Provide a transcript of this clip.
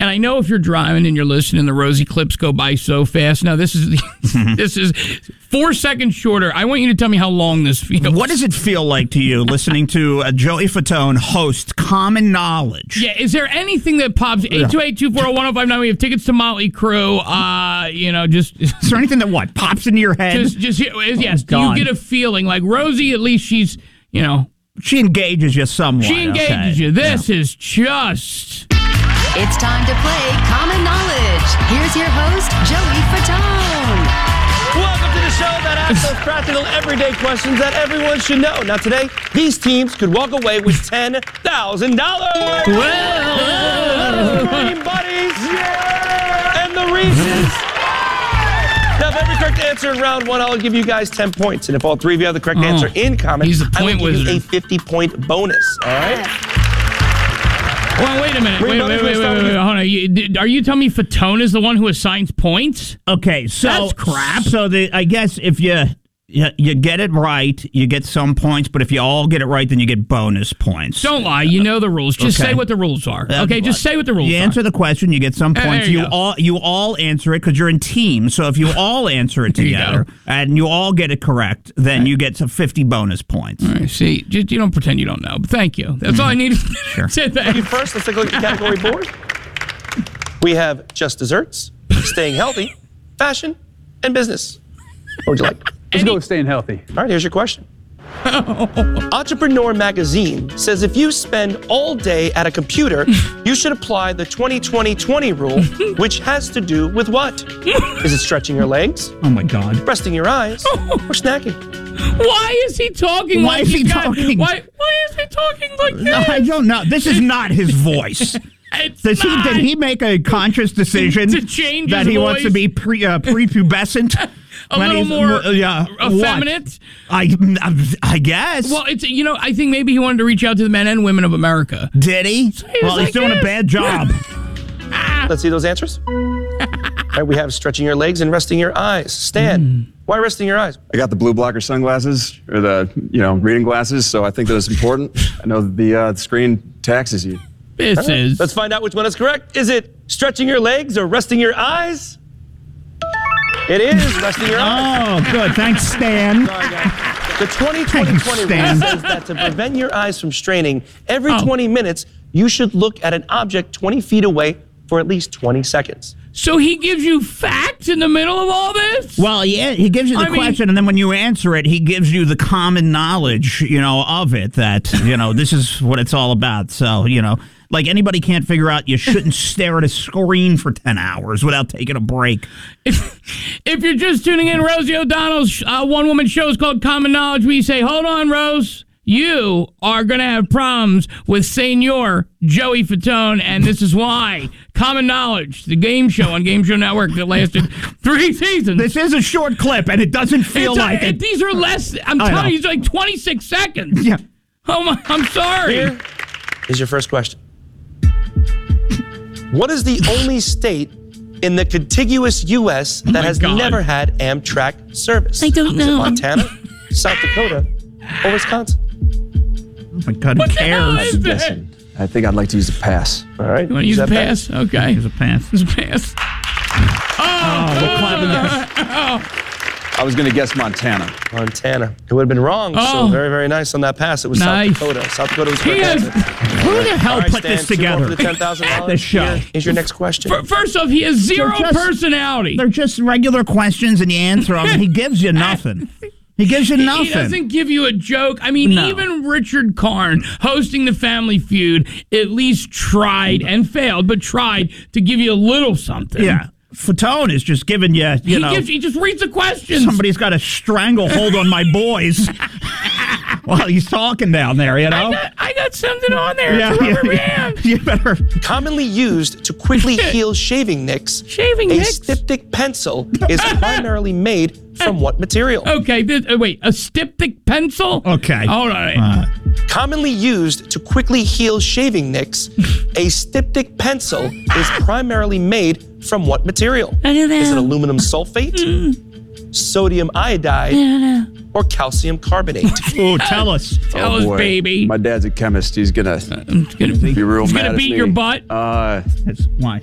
And I know if you're driving and you're listening, the Rosie clips go by so fast. Now, this is 4 seconds shorter. I want you to tell me how long this feels. What does it feel like to you listening to Joey Fatone host Common Knowledge? Yeah, is there anything that pops? 828-240-1059. We have tickets to Motley Crue. Is there anything that pops into your head? Yes. Do you get a feeling like Rosie? At least she's, she engages you somewhat. She engages you. This is just. It's time to play Common Knowledge. Here's your host, Joey Fatone. Welcome to the show that asks those practical, everyday questions that everyone should know. Now, today, these teams could walk away with $10,000. Well, Green Buddies and the Reese's. Now, if every correct answer in round one, I'll give you guys 10 points. And if all three of you have the correct answer in common, I will give you a 50-point bonus. All right? Well, wait a minute. Wait. Hold on. Are you telling me Fatone is the one who assigns points? Okay, so that's crap. So I guess if you get it right, you get some points. But if you all get it right, then you get bonus points. Don't lie. You know the rules. Just say what the rules are. Okay, just say what the rules are. You answer the question, you get some points. You all answer it because you're in teams. So if you all answer it together and you all get it correct, then you get some 50 bonus points. All right, see, just, you don't pretend you don't know. But thank you. That's all I needed. Sure. You first, let's take a look at the category board. We have just desserts, staying healthy, fashion, and business. What would you like? Let's go with staying healthy. All right, here's your question. Entrepreneur Magazine says if you spend all day at a computer, you should apply the 20-20-20 rule, which has to do with what? Is it stretching your legs? Oh, my God. Resting your eyes? Or snacking? Why is he talking Why is he talking like this? No, I don't know. This is not his voice. Did he make a conscious decision to change that his he wants to voice? be prepubescent? A little more effeminate? I guess. Well, I think maybe he wanted to reach out to the men and women of America. Did he? Well, he's doing a bad job. Let's see those answers. All right, we have stretching your legs and resting your eyes. Stan, why resting your eyes? I got the blue blocker sunglasses, or the reading glasses, so I think that it's important. I know that the screen taxes you. Let's find out which one is correct. Is it stretching your legs or resting your eyes? It is resting your eyes. Oh, good. Thanks, Stan. Sorry, guys. The 20-20-20 rule says that to prevent your eyes from straining, every 20 minutes, you should look at an object 20 feet away for at least 20 seconds. So he gives you facts in the middle of all this? Well, yeah, he gives you the question, and then when you answer it, he gives you the common knowledge, of it, that, this is what it's all about. So, like anybody can't figure out you shouldn't stare at a screen for 10 hours without taking a break. If you're just tuning in, Rosie O'Donnell's one-woman show is called Common Knowledge. We say, hold on, Rose. You are going to have problems with Senor Joey Fatone, and this is why. Common Knowledge, the game show on Game Show Network that lasted 3 seasons. This is a short clip, and it doesn't feel like it. These are less, I'm telling you, it's like 26 seconds. Yeah. Oh, my, I'm sorry. Here is your first question. What is the only state in the contiguous U.S. that has never had Amtrak service? I don't know. Is it Montana, South Dakota, or Wisconsin? Oh, my God, who cares? I think I'd like to use a pass. All right. You want to use a pass? Okay. Use a pass. Use a pass. We're clapping this. I was going to guess Montana. Montana. It would have been wrong. So very, very nice on that pass. It was South Dakota. South Dakota was correct. Who the hell put this together? For the $10,000. This show. Here's your next question. First off, he has zero personality. They're just regular questions, and you answer them. He gives you nothing. He gives you nothing. He doesn't give you a joke. I mean, even Richard Karn, hosting the Family Feud, at least tried and failed, but tried to give you a little something. Yeah. Fatone is just giving you, he just reads the questions. Somebody's got a stranglehold on my boys while he's talking down there, I got something on there. It's a rubber band. You better. Commonly used to quickly heal shaving nicks, a styptic pencil is primarily made from what material? Okay, wait, a styptic pencil? Okay. Hold on. Commonly used to quickly heal shaving nicks, a styptic pencil is primarily made from what material? I don't know. Is it aluminum sulfate, sodium iodide, or calcium carbonate? Oh, tell us. Tell us, baby. My dad's a chemist. He's going to be real mad at me. He's going to beat your butt? Why?